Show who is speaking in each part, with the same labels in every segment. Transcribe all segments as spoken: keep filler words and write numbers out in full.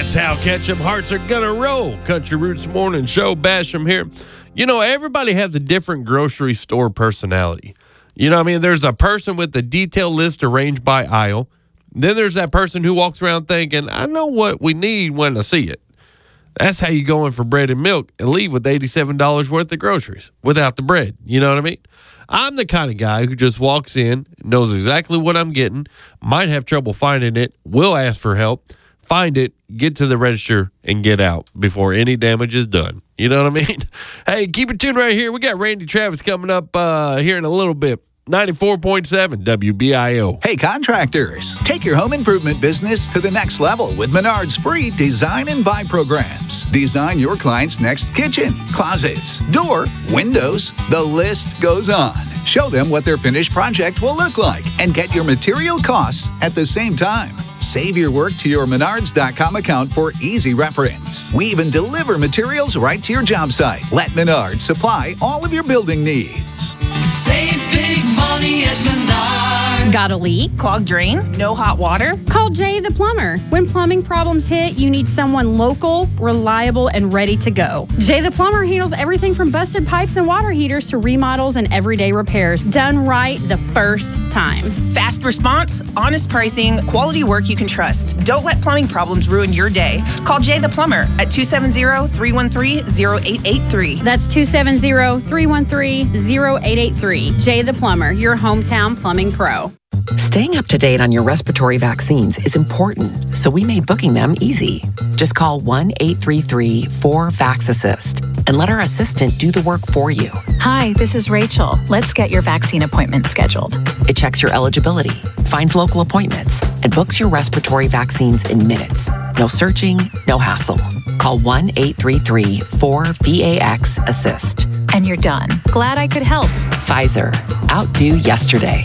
Speaker 1: That's how Ketchup Hearts are gonna roll. Country Roots Morning Show, Basham here. You know, everybody has a different grocery store personality. You know what I mean? There's a person with the detailed list arranged by aisle. Then there's that person who walks around thinking, I know what we need when I see it. That's how you go in for bread and milk and leave with eighty-seven dollars worth of groceries without the bread. You know what I mean? I'm the kind of guy who just walks in, knows exactly what I'm getting, might have trouble finding it, will ask for help, find it, get to the register, and get out before any damage is done. You know what I mean? Hey, keep it tuned right here. We got Randy Travis coming up uh, here in a little bit. ninety-four point seven W B I O.
Speaker 2: Hey, contractors, take your home improvement business to the next level with Menard's free design and buy programs. Design your client's next kitchen, closets, door, windows. The list goes on. Show them what their finished project will look like and get your material costs at the same time. Save your work to your Menards dot com account for easy reference. We even deliver materials right to your job site. Let Menards supply all of your building needs.
Speaker 3: Save big money at Menards.
Speaker 4: Got a leak?
Speaker 5: Clogged drain? No hot water?
Speaker 4: Call Jay the Plumber. When plumbing problems hit, you need someone local, reliable, and ready to go. Jay the Plumber handles everything from busted pipes and water heaters to remodels and everyday repairs. Done right the first time.
Speaker 5: Fast response, honest pricing, quality work you can trust. Don't let plumbing problems ruin your day. Call Jay the Plumber at two seven zero, three one three, zero eight eight three.
Speaker 4: That's two seven zero, three one three, zero eight eight three. Jay the Plumber, your hometown plumbing pro.
Speaker 6: Staying up to date on your respiratory vaccines is important, so we made booking them easy. Just call one eight three three, four, VAX assist and let our assistant do the work for you.
Speaker 7: Hi, this is Rachel. Let's get your vaccine appointment scheduled.
Speaker 6: It checks your eligibility, finds local appointments, and books your respiratory vaccines in minutes. No searching, no hassle. Call one eight three three, four, VAX assist.
Speaker 7: And you're done. Glad I could help.
Speaker 6: Pfizer. Outdo yesterday.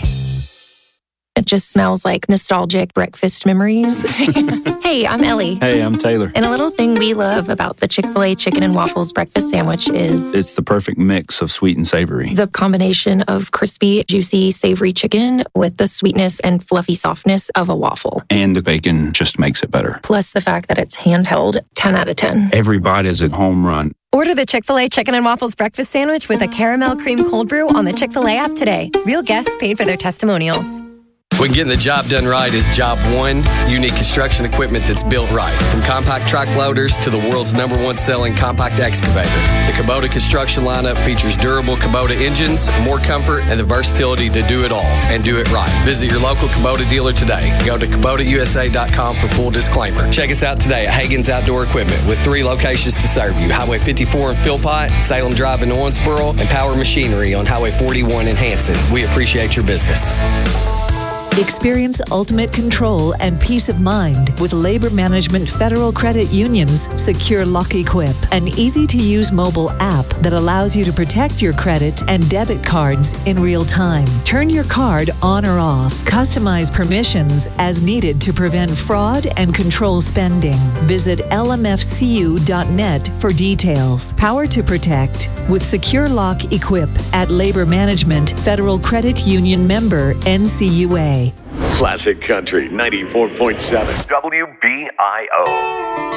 Speaker 8: It just smells like nostalgic breakfast memories. Hey, I'm Ellie.
Speaker 9: Hey, I'm Taylor.
Speaker 8: And a little thing we love about the Chick-fil-A chicken and waffles breakfast sandwich is...
Speaker 9: it's the perfect mix of sweet and savory.
Speaker 8: The combination of crispy, juicy, savory chicken with the sweetness and fluffy softness of a waffle.
Speaker 9: And the bacon just makes it better.
Speaker 8: Plus the fact that it's handheld, ten out of ten.
Speaker 9: Every bite is a home run.
Speaker 10: Order the Chick-fil-A Chicken and Waffles breakfast sandwich with a caramel cream cold brew on the Chick-fil-A app today. Real guests paid for their testimonials.
Speaker 11: When getting the job done right is job one, unique construction equipment that's built right. From compact track loaders to the world's number one selling compact excavator. The Kubota construction lineup features durable Kubota engines, more comfort, and the versatility to do it all and do it right. Visit your local Kubota dealer today. Go to Kubota U S A dot com for full disclaimer. Check us out today at Hagen's Outdoor Equipment with three locations to serve you. Highway fifty-four in Philpott, Salem Drive in Owensboro, and Power Machinery on Highway forty-one in Hanson. We appreciate your business.
Speaker 12: Experience ultimate control and peace of mind with Labor Management Federal Credit Union's Secure Lock Equip, an easy-to-use mobile app that allows you to protect your credit and debit cards in real time. Turn your card on or off. Customize permissions as needed to prevent fraud and control spending. Visit L M F C U dot net for details. Power to protect with Secure Lock Equip at Labor Management Federal Credit Union member N C U A.
Speaker 13: Classic Country ninety-four point seven W B I O.